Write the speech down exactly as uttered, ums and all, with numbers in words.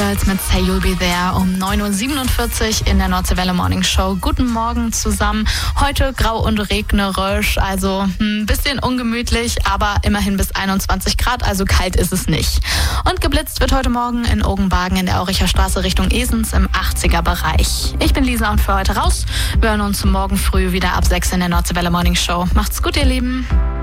Girls mit Say You'll Be There um neun Uhr siebenundvierzig in der Nordseewelle Morning Show. Guten Morgen zusammen. Heute grau und regnerisch, also ein bisschen ungemütlich, aber immerhin bis einundzwanzig Grad, also kalt ist es nicht. Und geblitzt wird heute Morgen in Ogenbagen in der Auricher Straße Richtung Esens im achtziger Bereich. Ich bin Lisa und für heute raus. Wir hören uns morgen früh wieder ab sechs in der Nordseewelle Morning Show. Macht's gut, ihr Lieben.